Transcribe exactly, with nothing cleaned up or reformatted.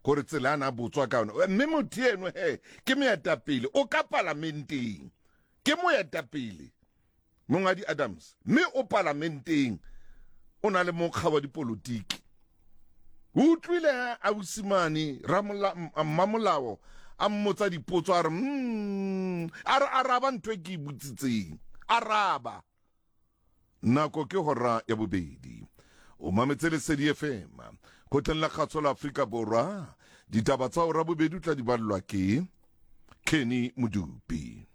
gore tselana botswa ka yone mme motho eno he ke moetapele o ka parlamenteng ke moetapele Mongadi Adams mme o parlamenteng o na le mokga wa dipolotiki o tlile a usimane ramola mamolao a mmotsa dipotso a re mm a re araba ntwe ke butsitseng araba nako ke hora ya bobedi o mametse le Lesedi F M go tla kgatso la Afrika Borwa ditaba tsa hora bobedi tla di ballwa ke Kenny Mudupi.